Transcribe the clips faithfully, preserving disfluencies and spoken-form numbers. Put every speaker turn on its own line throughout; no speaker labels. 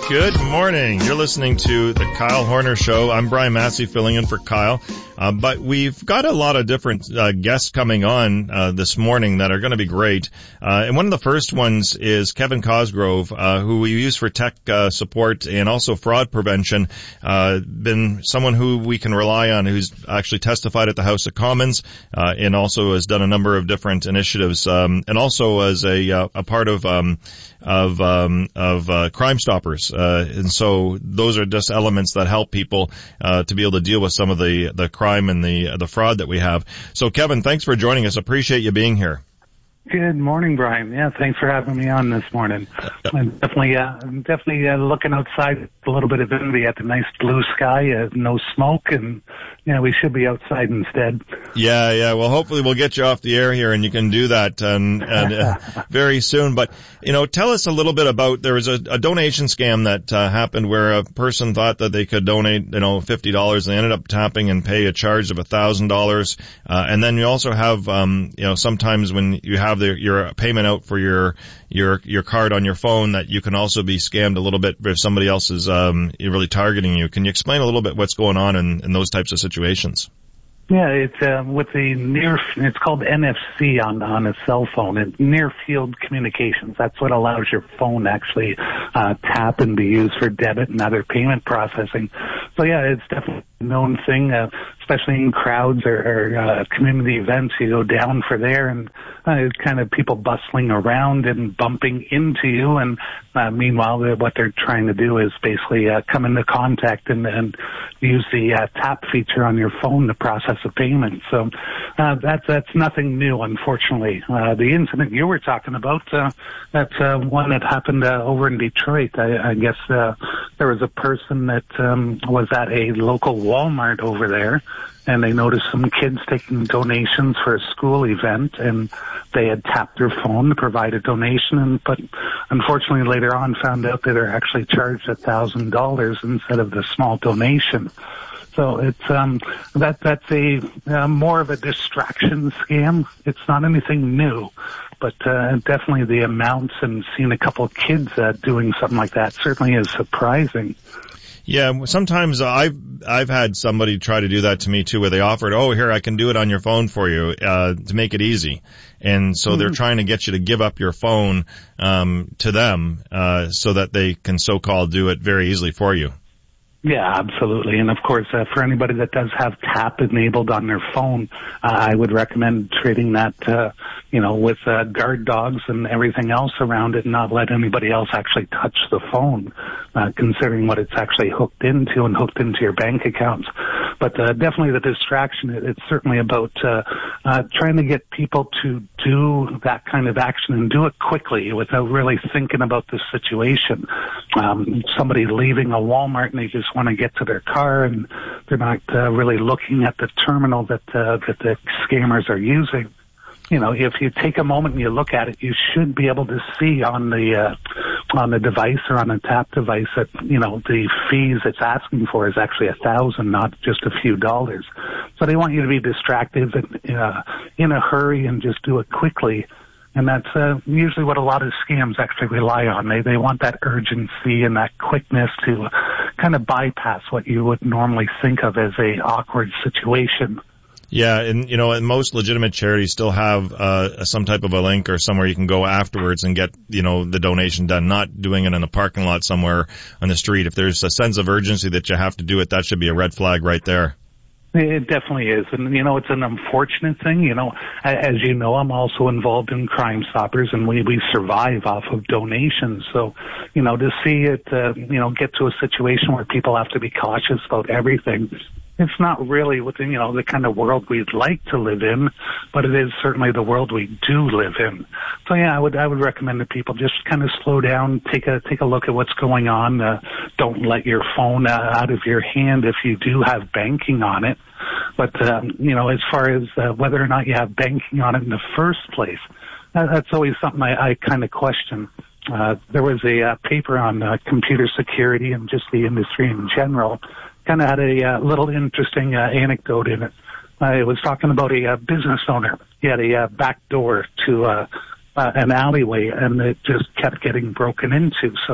Good morning. You're listening to the Kyle Horner Show. I'm Brian Massey filling in for Kyle. Uh, but we've got a lot of different uh, guests coming on uh, this morning that are going to be great. Uh, and one of the first ones is Kevin Cosgrove, uh, who we use for tech uh, support and also fraud prevention. Uh, been someone who we can rely on, who's actually testified at the House of Commons uh, and also has done a number of different initiatives, um, and also as a, uh, a part of um, of um, of uh, Crime Stoppers. Uh, and so those are just elements that help people uh, to be able to deal with some of the the crime and the the fraud that we have. So, Kevin, thanks for joining us. Appreciate you being here.
Good morning, Brian. Yeah, thanks for having me on this morning. I'm definitely, uh, I'm definitely uh, looking outside with a little bit of envy at the nice blue sky, uh, no smoke, and you know we should be outside instead.
Yeah, yeah. Well, hopefully we'll get you off the air here, and you can do that and, and uh, very soon. But you know, tell us a little bit about. There was a, a donation scam that uh, happened where a person thought that they could donate, you know, fifty dollars. They ended up tapping and pay a charge of a thousand uh, dollars. And then you also have, um, you know, sometimes when you have The, your payment out for your your your card on your phone, that you can also be scammed a little bit if somebody else is um, really targeting you. Can you explain a little bit what's going on in, in those types of situations?
Yeah, it's uh, with the near. It's called N F C on on a cell phone. It's near field communications. That's what allows your phone to actually uh, tap and be used for debit and other payment processing. So yeah, it's definitely a known thing, uh, especially in crowds or, or uh, community events. You go down for there, and uh, it's kind of people bustling around and bumping into you. And uh, meanwhile, what they're trying to do is basically uh, come into contact and, and use the uh, tap feature on your phone to process a payment. So uh, that's that's nothing new, unfortunately. Uh, the incident you were talking about, uh, that's uh, one that happened uh, over in Detroit. I, I guess uh, there was a person that um, was at a local Walmart over there, and they noticed some kids taking donations for a school event, and they had tapped their phone to provide a donation, and but unfortunately later on found out that they're actually charged a thousand dollars instead of the small donation. So it's um that that's a uh, more of a distraction scam. It's not anything new, but uh, definitely the amounts and seeing a couple of kids uh, doing something like that certainly is surprising.
Yeah, sometimes I've I've had somebody try to do that to me too, where they offered, oh, here, I can do it on your phone for you uh to make it easy. And so mm-hmm. they're trying to get you to give up your phone um to them uh so that they can so-called do it very easily for you.
Yeah, absolutely. And of course, uh, for anybody that does have tap enabled on their phone, uh, I would recommend treating that, uh, you know, with uh, guard dogs and everything else around it, and not let anybody else actually touch the phone, uh, considering what it's actually hooked into and hooked into your bank accounts. But uh, definitely the distraction, it, it's certainly about uh, uh, trying to get people to do that kind of action and do it quickly without really thinking about the situation. Um, somebody leaving a Walmart and they just want to get to their car, and they're not uh, really looking at the terminal that uh, that the scammers are using. You know, if you take a moment and you look at it, you should be able to see on the uh, on the device or on a tap device that, you know, the fees it's asking for is actually a thousand, not just a few dollars. So they want you to be distracted and uh, in a hurry and just do it quickly. And that's uh, usually what a lot of scams actually rely on. They they want that urgency and that quickness to kind of bypass what you would normally think of as a awkward situation.
Yeah, and you know, and most legitimate charities still have uh some type of a link or somewhere you can go afterwards and get, you know, the donation done, not doing it in a parking lot somewhere on the street. If there's a sense of urgency that you have to do it, that should be a red flag right there.
It definitely is. And, you know, it's an unfortunate thing. You know, as you know, I'm also involved in Crime Stoppers, and we, we survive off of donations. So, you know, to see it, uh, you know, get to a situation where people have to be cautious about everything, it's not really within, you know, the kind of world we'd like to live in, but it is certainly the world we do live in. So yeah, I would, I would recommend that people just kind of slow down, take a, take a look at what's going on. Uh, don't let your phone uh, out of your hand if you do have banking on it. But, um, you know, as far as uh, whether or not you have banking on it in the first place, uh, that's always something I, I kind of question. Uh, there was a uh, paper on uh, computer security and just the industry in general. Kind of had a uh, little interesting uh, anecdote in it. Uh, it was talking about a uh, business owner. He had a uh, back door to uh, uh, an alleyway, and it just kept getting broken into. So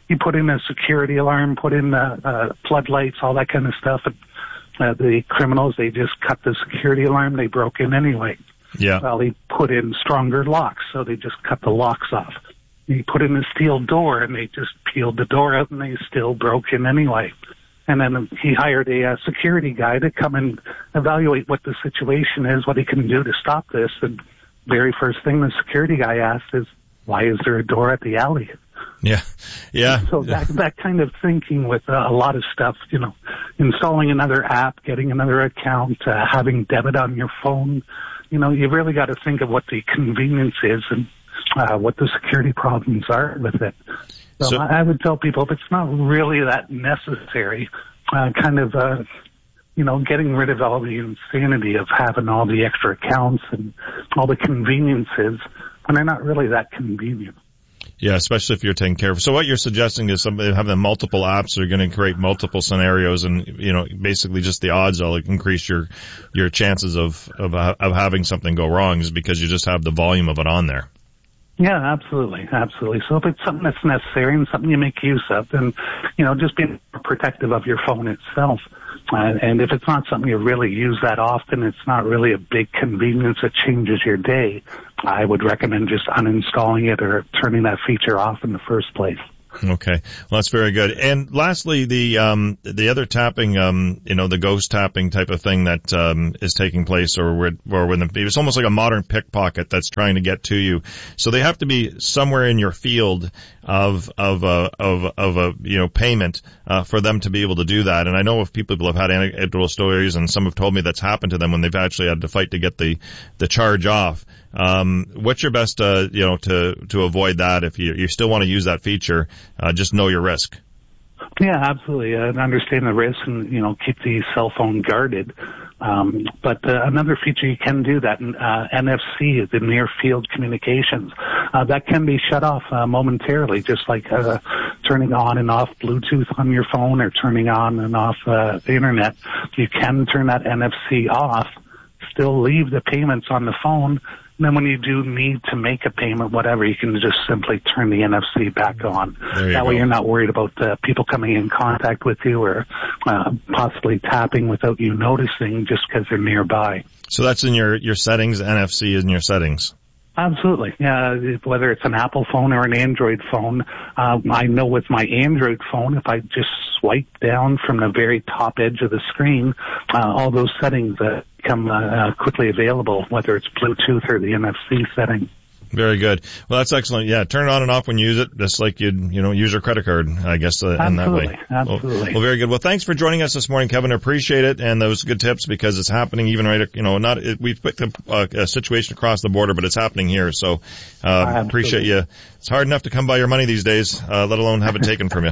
you put in a security alarm, put in uh, uh, floodlights, all that kind of stuff. And, uh, the criminals, they just cut the security alarm. They broke in anyway.
Yeah.
Well, he put in stronger locks, so they just cut the locks off. He put in a steel door, and they just peeled the door out, and they still broke in anyway. And then he hired a uh, security guy to come and evaluate what the situation is, what he can do to stop this. And very first thing the security guy asked is, why is there a door at the alley?
Yeah, yeah.
So that that kind of thinking with uh, a lot of stuff, you know, installing another app, getting another account, uh, having debit on your phone, you know, you've really got to think of what the convenience is and uh, what the security problems are with it. So, so I would tell people if it's not really that necessary, uh, kind of, uh, you know, getting rid of all the insanity of having all the extra accounts and all the conveniences when they're not really that convenient.
Yeah, especially if you're taking care of. So what you're suggesting is somebody having multiple apps that are going to create multiple scenarios, and you know, basically just the odds will increase your your chances of of of having something go wrong is because you just have the volume of it on there.
Yeah, absolutely, absolutely. So if it's something that's necessary and something you make use of, then, you know, just be protective of your phone itself. Uh, and if it's not something you really use that often, it's not really a big convenience that changes your day, I would recommend just uninstalling it or turning that feature off in the first place.
Okay. Well, that's very good. And lastly, the, um, the other tapping, um, you know, the ghost tapping type of thing that, um, is taking place or where, or when the, it's almost like a modern pickpocket that's trying to get to you. So they have to be somewhere in your field of, of, uh, of, of a, you know, payment, uh, for them to be able to do that. And I know if people have had anecdotal stories and some have told me that's happened to them when they've actually had to fight to get the, the charge off. Um, what's your best, uh, you know, to, to avoid that if you, you still want to use that feature? Uh, just know your risk.
Yeah, absolutely. Uh, and understand the risk and, you know, keep the cell phone guarded. Um, but uh, another feature you can do that, uh, N F C, the near field communications, uh, that can be shut off uh, momentarily, just like uh, turning on and off Bluetooth on your phone or turning on and off uh, the internet. You can turn that N F C off, still leave the payments on the phone. And then when you do need to make a payment, whatever, you can just simply turn the N F C back on. That go. way you're not worried about uh, people coming in contact with you or uh, possibly tapping without you noticing just because they're nearby.
So that's in your, your settings, N F C is in your settings.
Absolutely. Yeah, whether it's an Apple phone or an Android phone, uh, I know with my Android phone, if I just swipe down from the very top edge of the screen, uh, all those settings uh, become uh, quickly available, whether it's Bluetooth or the N F C setting.
Very good. Well, that's excellent. Yeah, turn it on and off when you use it, just like you'd, you know, use your credit card, I guess, uh, in that way.
Absolutely.
Well, well, very good. Well, thanks for joining us this morning, Kevin. I appreciate it, and those good tips because it's happening even right, you know, not, it, we've picked up uh, a situation across the border, but it's happening here. So, uh, appreciate you. It's hard enough to come by your money these days, uh, let alone have it taken from you.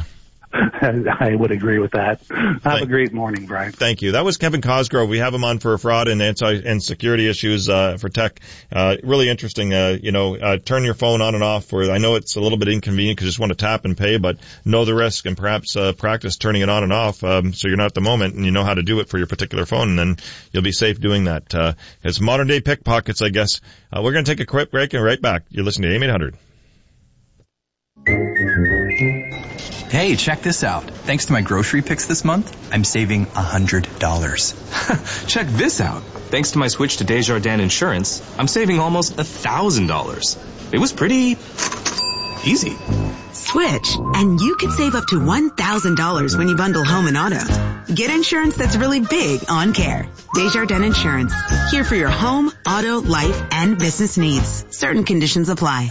I would agree with that. Have Thank, a great morning, Brian.
Thank you. That was Kevin Cosgrove. We have him on for fraud and anti and security issues uh, for tech. Uh, really interesting. Uh, you know, uh, turn your phone on and off. For I know it's a little bit inconvenient because you just want to tap and pay, but know the risk and perhaps uh, practice turning it on and off um, so you're not at the moment and you know how to do it for your particular phone, and then you'll be safe doing that. Uh, it's modern day pickpockets, I guess. Uh, we're going to take a quick break and right back. You're listening to A M eight hundred.
Hey, check this out. Thanks to my grocery picks this month, I'm saving one hundred dollars.
Check this out. Thanks to my switch to Desjardins Insurance, I'm saving almost one thousand dollars. It was pretty easy.
Switch, and you could save up to one thousand dollars when you bundle home and auto. Get insurance that's really big on care. Desjardins Insurance. Here for your home, auto, life, and business needs. Certain conditions apply.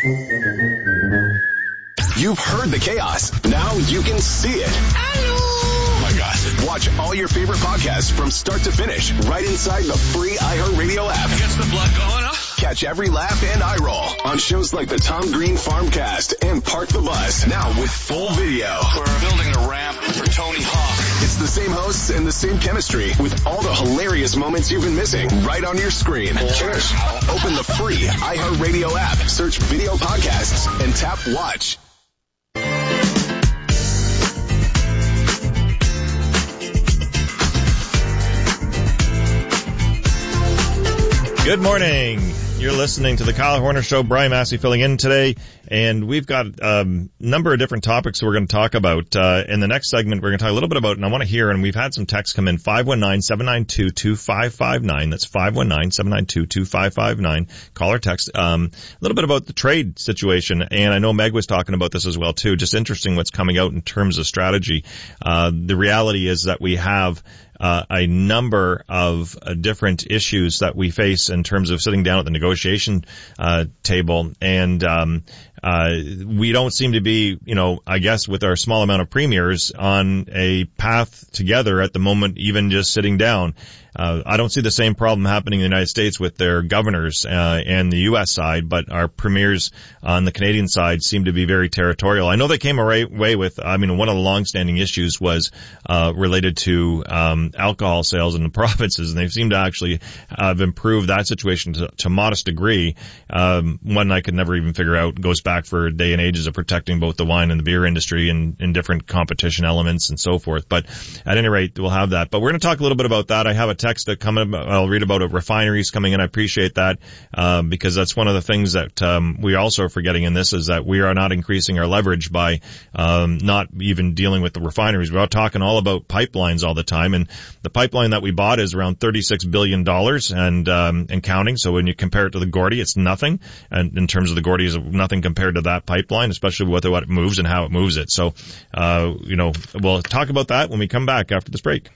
You've heard the chaos. Now you can see it. Hello. Oh my God. Watch all your favorite podcasts from start to finish right inside the free iHeartRadio app.
Gets the blood going, huh?
Catch every laugh and eye roll on shows like the Tom Green Farmcast and Park the Bus. Now with full video.
We're building a ramp for Tony Hawk.
It's the same hosts and the same chemistry with all the hilarious moments you've been missing right on your screen. Open the free iHeartRadio app, search video podcasts, and tap watch.
Good morning. You're listening to the Kyle Horner Show. Brian Massey filling in today, and we've got a um, number of different topics we're going to talk about. Uh, in the next segment, we're going to talk a little bit about, and I want to hear, and we've had some texts come in, five one nine, seven nine two, two five five nine. That's five one nine, seven nine two, two five five nine. Call or text. Um, a little bit about the trade situation, and I know Meg was talking about this as well, too. Just interesting what's coming out in terms of strategy. Uh, the reality is that we have Uh, a number of uh, different issues that we face in terms of sitting down at the negotiation uh, table, and um, uh, we don't seem to be, you know, I guess with our small amount of premiers on a path together at the moment, even just sitting down. Uh, I don't see the same problem happening in the United States with their governors uh, and the U S side, but our premiers on the Canadian side seem to be very territorial. I know they came away with, I mean, one of the longstanding issues was uh, related to um, alcohol sales in the provinces, and they seem to actually have improved that situation to, to a modest degree. Um, one I could never even figure out goes back for day and ages of protecting both the wine and the beer industry and, and different competition elements and so forth. But at any rate, we'll have that. But we're going to talk a little bit about that. I have a text that come in. I'll read about it. Refineries coming in. I appreciate that um, because that's one of the things that um, we also are forgetting in this is that we are not increasing our leverage by um, not even dealing with the refineries. We're talking all about pipelines all the time, and the pipeline that we bought is around thirty-six billion dollars and um, and counting. So when you compare it to the Gordy, it's nothing. And in terms of the Gordy, is nothing compared to that pipeline, especially with what it moves and how it moves it. So, uh, you know, we'll talk about that when we come back after this break.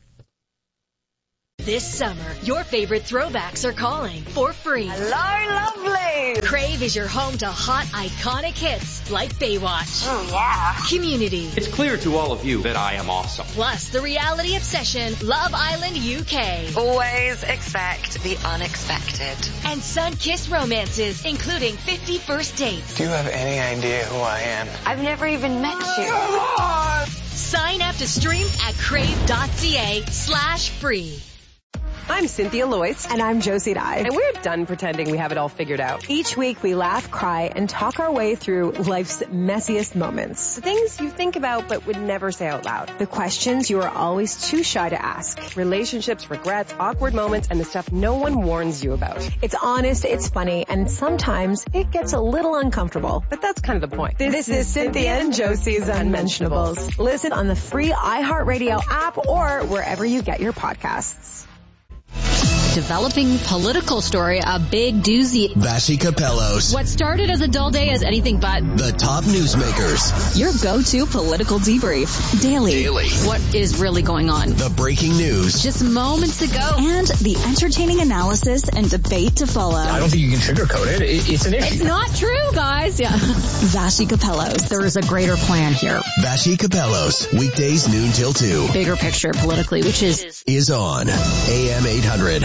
This summer, your favorite throwbacks are calling for free.
Hello, lovely!
Crave is your home to hot, iconic hits like Baywatch.
Oh, yeah.
Community.
It's clear to all of you that I am awesome.
Plus, the reality obsession, Love Island U K.
Always expect the unexpected.
And sun-kissed romances, including fifty First Dates.
Do you have any idea who I am?
I've never even met you.
Sign up to stream at crave.ca slash free.
I'm Cynthia Loyce.
And I'm Josie Dye.
And we're done pretending we have it all figured out.
Each week we laugh, cry, and talk our way through life's messiest moments.
The things you think about but would never say out loud.
The questions you are always too shy to ask.
Relationships, regrets, awkward moments, and the stuff no one warns you about.
It's honest, it's funny, and sometimes it gets a little uncomfortable.
But that's kind of the point.
This, this is Cynthia and Josie's Unmentionables. Listen on the free iHeartRadio app or wherever you get your podcasts.
Developing political story, a big doozy.
Vassy Capellos.
What started as a dull day is anything but.
The top newsmakers.
Your go-to political debrief. Daily.
Daily.
What is really going on?
The breaking news.
Just moments ago. And the entertaining analysis and debate to follow.
I don't think you can sugarcoat it. It's an issue.
It's not true, guys. Yeah. Vassy Capellos. There is a greater plan here.
Vassy Capellos. Weekdays noon till two.
Bigger picture politically, which is.
Is on A M eight hundred.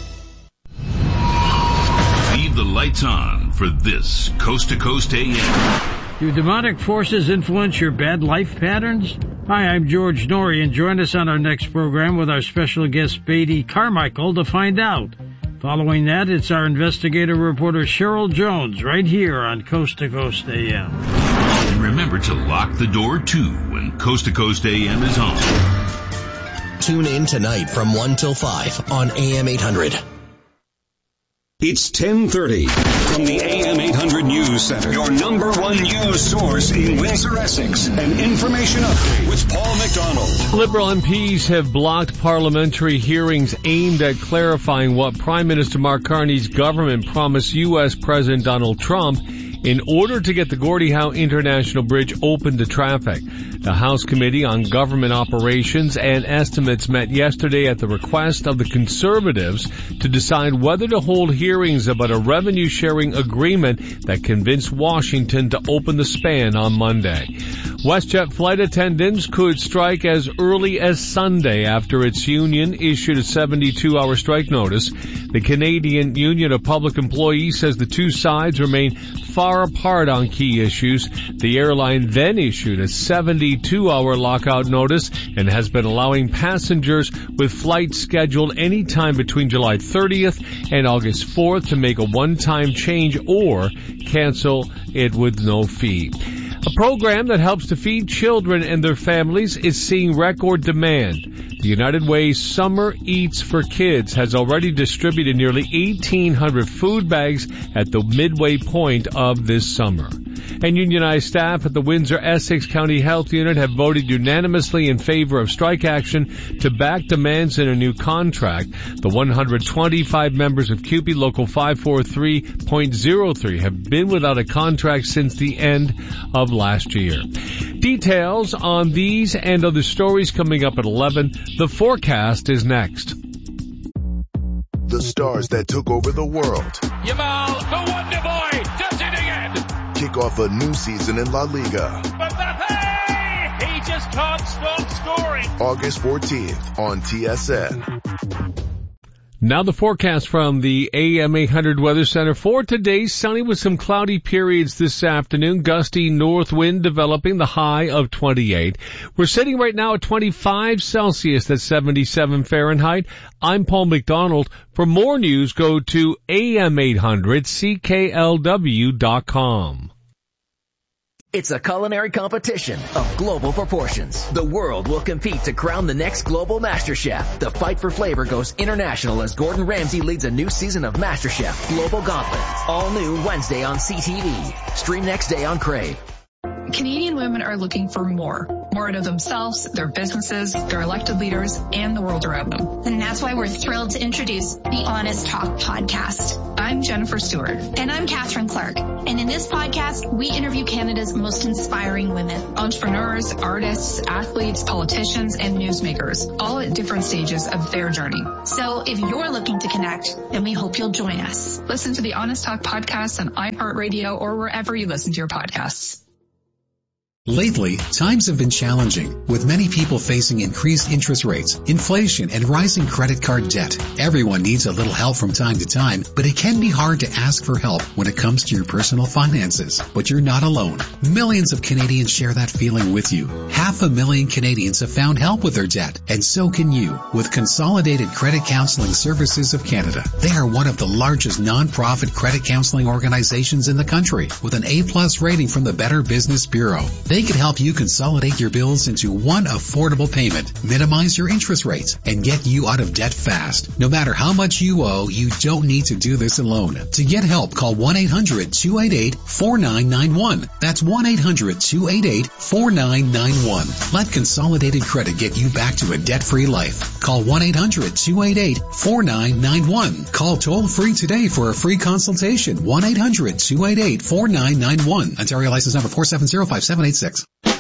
Leave the lights on for this Coast to Coast A M.
Do demonic forces influence your bad life patterns? Hi, I'm George Norrie, and join us on our next program with our special guest, Beatty Carmichael, to find out. Following that, it's our investigative reporter, Cheryl Jones, right here on Coast to Coast A M.
And remember to lock the door, too, when Coast to Coast A M is on.
Tune in tonight from one till five on A M eight hundred.
It's ten thirty from the A M eight hundred News Center, your number one news source in Windsor, Essex. An information update with Paul McDonald.
Liberal M Ps have blocked parliamentary hearings aimed at clarifying what Prime Minister Mark Carney's government promised U S President Donald Trump in order to get the Gordie Howe International Bridge open to traffic. The House Committee on Government Operations and Estimates met yesterday at the request of the Conservatives to decide whether to hold hearings about a revenue-sharing agreement that convinced Washington to open the span on Monday. WestJet flight attendants could strike as early as Sunday after its union issued a seventy-two hour strike notice. The Canadian Union of Public Employees says the two sides remain far apart on key issues. The airline then issued a seventy-two hour lockout notice and has been allowing passengers with flights scheduled any time between July thirtieth and August fourth to make a one-time change or cancel it with no fee. A program that helps to feed children and their families is seeing record demand. The United Way Summer Eats for Kids has already distributed nearly eighteen hundred food bags at the midway point of this summer. And unionized staff at the Windsor-Essex County Health Unit have voted unanimously in favor of strike action to back demands in a new contract. The one hundred twenty-five members of C U P E Local five forty-three point oh three have been without a contract since the end of last year. Details on these and other stories coming up at eleven. The forecast is next.
The stars that took over the world.
Yamal, the Wonder Boy, does it again.
Kick off a new season in La Liga.
Mbappe, he just can't stop scoring.
August fourteenth on T S N.
Now the forecast from the A M eight hundred Weather Center for today. Sunny with some cloudy periods this afternoon. Gusty north wind developing, the high of twenty-eight. We're sitting right now at twenty-five Celsius, that's seventy-seven Fahrenheit. I'm Paul McDonald. For more news, go to A M eight hundred C K L W dot com.
It's a culinary competition of global proportions. The world will compete to crown the next global master chef. The fight for flavor goes international as Gordon Ramsay leads a new season of MasterChef Global Gauntlet. All new Wednesday on C T V. Stream next day on Crave.
Canadian women are looking for more. More out of themselves, their businesses, their elected leaders, and the world around them.
And that's why we're thrilled to introduce the Honest Talk podcast.
I'm Jennifer Stewart.
And I'm Catherine Clark. And in this podcast, we interview Canada's most inspiring women.
Entrepreneurs, artists, athletes, politicians, and newsmakers, all at different stages of their journey.
So if you're looking to connect, then we hope you'll join us.
Listen to the Honest Talk podcast on iHeartRadio or wherever you listen to your podcasts.
Lately, times have been challenging, with many people facing increased interest rates, inflation, and rising credit card debt. Everyone needs a little help from time to time, but it can be hard to ask for help when it comes to your personal finances. But you're not alone. Millions of Canadians share that feeling with you. Half a million Canadians have found help with their debt, and so can you, with Consolidated Credit Counseling Services of Canada. They are one of the largest non-profit credit counseling organizations in the country, with an A-plus rating from the Better Business Bureau. They can help you consolidate your bills into one affordable payment, minimize your interest rates, and get you out of debt fast. No matter how much you owe, you don't need to do this alone. To get help, call one eight hundred two eight eight four nine nine one. That's one eight hundred two eight eight four nine nine one. Let Consolidated Credit get you back to a debt-free life. Call one eight hundred two eight eight four nine nine one. Call toll-free today for a free consultation. one eight hundred two eight eight four nine nine one. Ontario license number four seven zero five seven eight six.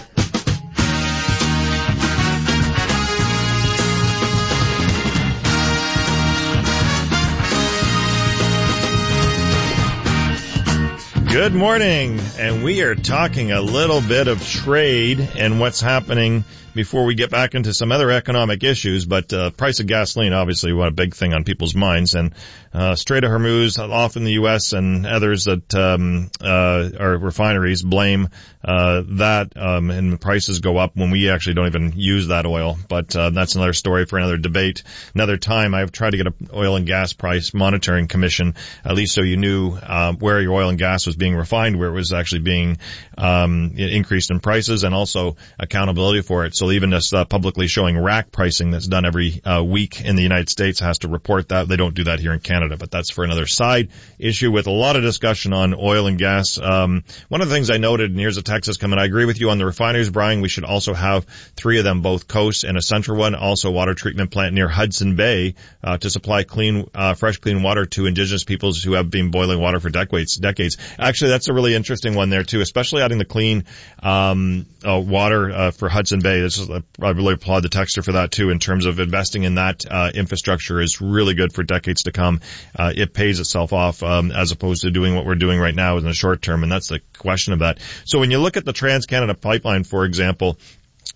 Good morning, and we are talking a little bit of trade and what's happening before we get back into some other economic issues. But uh, price of gasoline, obviously, what a big thing on people's minds. And uh, Strait of Hormuz, off in the U S and others that um, uh, are refineries blame uh, that, um, and prices go up when we actually don't even use that oil. But uh, that's another story for another debate, another time. I've tried to get an oil and gas price monitoring commission, at least so you knew uh, where your oil and gas was being refined, where it was actually being um, increased in prices, and also accountability for it. So even just uh, publicly showing rack pricing that's done every uh, week in the United States has to report that. They don't do that here in Canada, but that's for another side issue with a lot of discussion on oil and gas. Um, one of the things I noted, and here's a text that's coming, I agree with you on the refineries, Brian. We should also have three of them, both coast and a central one, also a water treatment plant near Hudson Bay uh, to supply clean, uh, fresh, clean water to Indigenous peoples who have been boiling water for decades. decades. Actually, that's a really interesting one there, too, especially adding the clean um, uh, water uh, for Hudson Bay. This is, I really applaud the texter for that, too, in terms of investing in that uh, infrastructure is really good for decades to come. Uh, it pays itself off um, as opposed to doing what we're doing right now in the short term, and that's the question of that. So when you look at the Trans-Canada Pipeline, for example,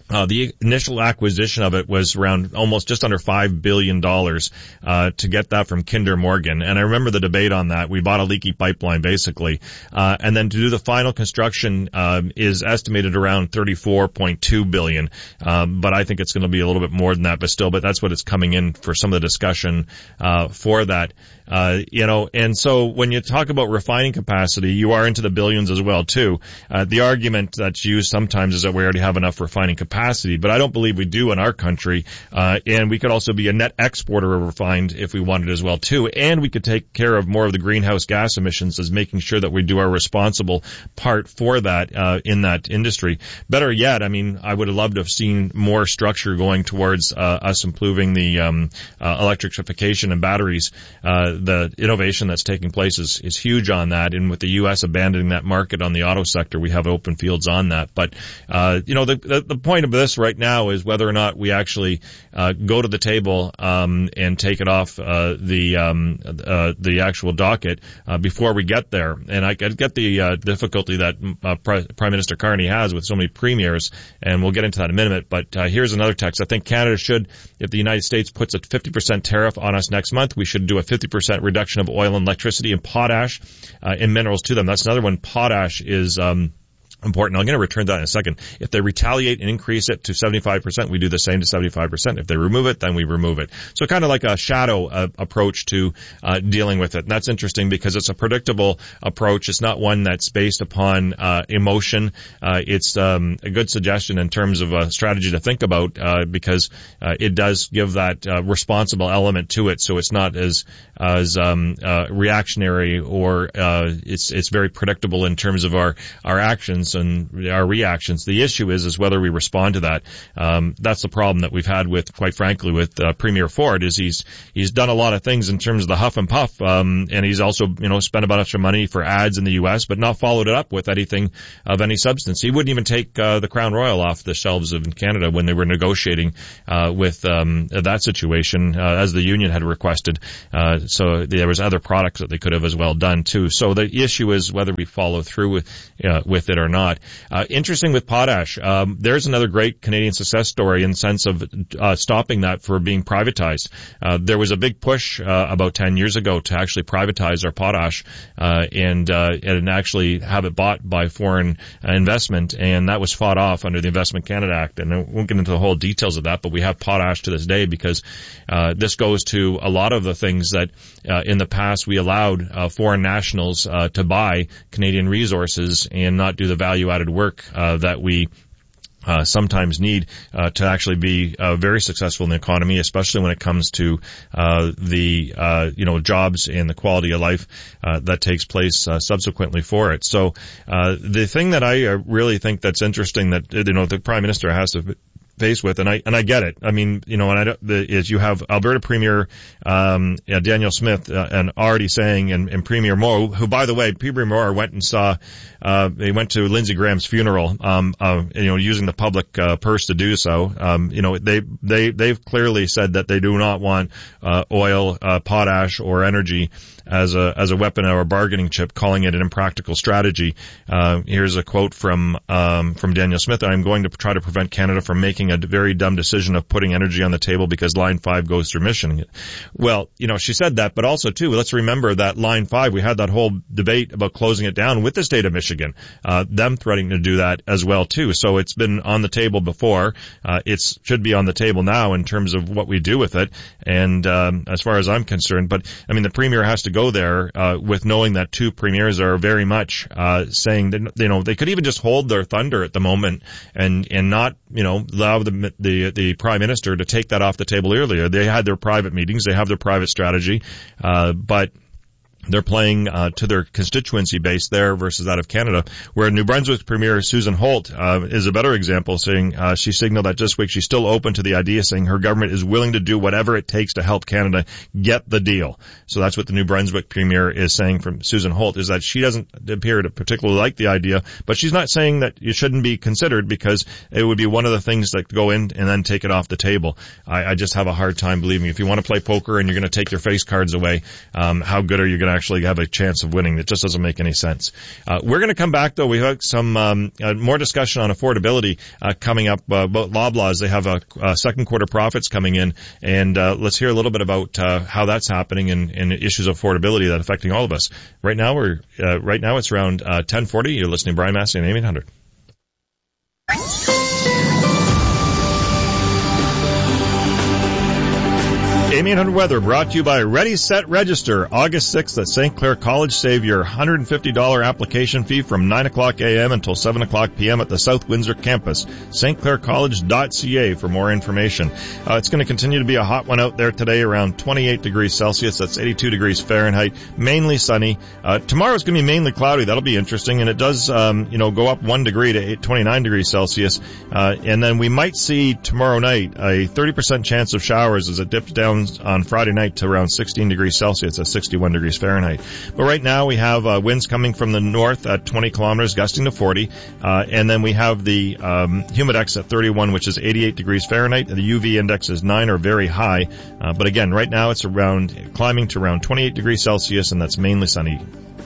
Uh, the initial acquisition of it was around almost just under five billion dollars, uh, to get that from Kinder Morgan. And I remember the debate on that. We bought a leaky pipeline, basically. Uh, and then to do the final construction, um, is estimated around thirty-four point two billion dollars. Um, but I think it's going to be a little bit more than that, but still, but that's what it's coming in for some of the discussion, uh, for that. Uh, you know, and so when you talk about refining capacity, you are into the billions as well, too. Uh, the argument that's used sometimes is that we already have enough refining capacity, but I don't believe we do in our country. Uh, and we could also be a net exporter of refined if we wanted as well, too. And we could take care of more of the greenhouse gas emissions as making sure that we do our responsible part for that, uh, in that industry. Better yet, I mean, I would have loved to have seen more structure going towards, uh, us improving the, um, uh, electrification and batteries. Uh, the innovation that's taking place is, is huge on that. And with the U S abandoning that market on the auto sector, we have open fields on that. But, uh, you know, the, the, the point of this right now is whether or not we actually, uh, go to the table, um, and take it off, uh, the, um, uh, the actual docket, uh, before we get there. And I get the, uh, difficulty that, uh, Prime Minister Carney has with so many premiers, and we'll get into that in a minute. But, uh, here's another text. I think Canada should, if the United States puts a fifty percent tariff on us next month, we should do a fifty percent reduction of oil and electricity and potash, uh, and minerals to them. That's another one. Potash is, um, important. I'm going to return to that in a second. If they retaliate and increase it to seventy-five percent, we do the same to seventy-five percent. If they remove it, then we remove it. So kind of like a shadow uh, approach to uh, dealing with it. And that's interesting because it's a predictable approach. It's not one that's based upon uh, emotion. Uh, it's um, a good suggestion in terms of a strategy to think about uh, because uh, it does give that uh, responsible element to it. So it's not as as um, uh, reactionary or uh, it's it's very predictable in terms of our our actions and our reactions. The issue is is whether we respond to that. Um, that's the problem that we've had with, quite frankly, with uh, Premier Ford. Is he's he's done a lot of things in terms of the huff and puff, um, and he's also you know spent a bunch of money for ads in the U S, but not followed it up with anything of any substance. He wouldn't even take uh, the Crown Royal off the shelves of Canada when they were negotiating uh, with um, that situation, uh, as the union had requested. Uh, so there was other products that they could have as well done too. So the issue is whether we follow through with uh, with it or not. Uh, interesting with potash. Um, there's another great Canadian success story in the sense of uh, stopping that for being privatized. Uh, there was a big push uh, about ten years ago to actually privatize our potash uh, and uh, and actually have it bought by foreign uh, investment, and that was fought off under the Investment Canada Act. And I won't get into the whole details of that, but we have potash to this day because uh, this goes to a lot of the things that uh, in the past we allowed uh, foreign nationals uh, to buy Canadian resources and not do the value-added work uh, that we Uh, sometimes need uh, to actually be uh, very successful in the economy, especially when it comes to uh, the uh, you know jobs and the quality of life uh, that takes place uh, subsequently for it. So uh, the thing that I uh, really think that's interesting that you know the Prime Minister has to face with, and I and I get it. I mean, you know, and I don't, the, is you have Alberta Premier um, yeah, Danielle Smith uh, and already saying, and, and Premier Moore, who by the way, Premier Moore went and saw, uh, they went to Lindsey Graham's funeral, um, uh, you know, using the public uh, purse to do so. Um, you know, they they they've clearly said that they do not want uh, oil, uh, potash, or energy as a as a weapon or a bargaining chip, calling it an impractical strategy. Uh, here's a quote from um, from Danielle Smith: "I'm going to try to prevent Canada from making a very dumb decision of putting energy on the table because Line five goes through Michigan." Well, you know, she said that, but also too, let's remember that Line five, we had that whole debate about closing it down with the state of Michigan, uh, them threatening to do that as well too. So it's been on the table before. Uh, it should be on the table now in terms of what we do with it. And um, as far as I'm concerned, but I mean, the Premier has to go there uh, with knowing that two premiers are very much uh, saying that, you know, they could even just hold their thunder at the moment and and not, you know, allow the the the Prime Minister to take that off the table earlier. They had their private meetings, they have their private strategy, uh, but they're playing uh, to their constituency base there versus that of Canada, where New Brunswick Premier Susan Holt uh, is a better example, saying uh, she signaled that this week she's still open to the idea, saying her government is willing to do whatever it takes to help Canada get the deal. So that's what the New Brunswick Premier is saying from Susan Holt, is that she doesn't appear to particularly like the idea, but she's not saying that it shouldn't be considered because it would be one of the things that go in and then take it off the table. I, I just have a hard time believing if you want to play poker and you're going to take your face cards away, um, how good are you going to actually have a chance of winning. It just doesn't make any sense. Uh, we're going to come back, though. We have some um, uh, more discussion on affordability uh, coming up uh, about Loblaws. They have a, a second quarter profits coming in, and uh, let's hear a little bit about uh, how that's happening and, and issues of affordability that are affecting all of us. Right now, we're uh, right now it's around uh, ten forty. You're listening to Brian Massey on A M eight hundred. A M eight hundred weather brought to you by Ready, Set, Register. August sixth at Saint Clair College. Save your one hundred fifty dollars application fee from nine o'clock a.m. until seven o'clock p.m. at the South Windsor campus. St Clair College dot c a for more information. Uh, it's going to continue to be a hot one out there today, around twenty-eight degrees Celsius. That's eighty-two degrees Fahrenheit. Mainly sunny. Uh, tomorrow's going to be mainly cloudy. That'll be interesting. And it does, um, you know, go up one degree to eight, twenty-nine degrees Celsius. Uh, and then we might see tomorrow night a thirty percent chance of showers as it dips down on Friday night to around sixteen degrees Celsius at sixty-one degrees Fahrenheit. But right now we have uh, winds coming from the north at twenty kilometers, gusting to forty. Uh, and then we have the um, humidex at thirty-one, which is eighty-eight degrees Fahrenheit. The U V index is nine, or very high. Uh, but again, right now it's around climbing to around twenty-eight degrees Celsius, and that's mainly sunny.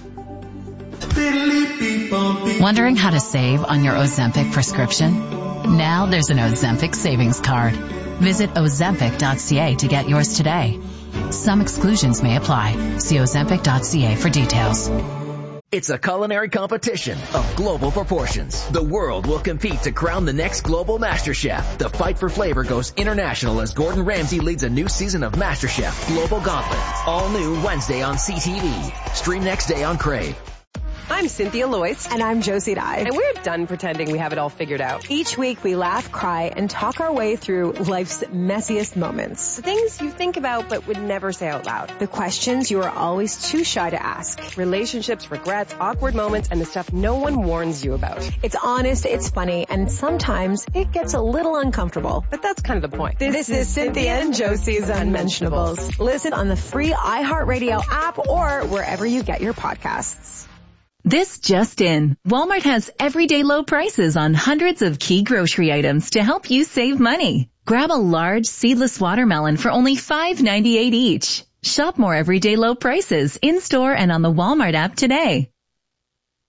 Wondering how to save on your Ozempic prescription? Now there's an Ozempic savings card. Visit Ozempic dot c a to get yours today. Some exclusions may apply. See Ozempic dot c a for details.
It's a culinary competition of global proportions. The world will compete to crown the next global master chef. The fight for flavor goes international as Gordon Ramsay leads a new season of MasterChef Global Gauntlet. All new Wednesday on C T V. Stream next day on Crave.
I'm Cynthia Loyce.
And I'm Josie Dye.
And we're done pretending we have it all figured out.
Each week we laugh, cry, and talk our way through life's messiest moments.
The things you think about but would never say out loud.
The questions you are always too shy to ask.
Relationships, regrets, awkward moments, and the stuff no one warns you about.
It's honest, it's funny, and sometimes it gets a little uncomfortable.
But that's kind of the point.
This, this is Cynthia and Josie's Unmentionables. Listen on the free iHeartRadio app or wherever you get your podcasts.
This just in. Walmart has everyday low prices on hundreds of key grocery items to help you save money. Grab a large seedless watermelon for only five ninety-eight each. Shop more everyday low prices in-store and on the Walmart app today.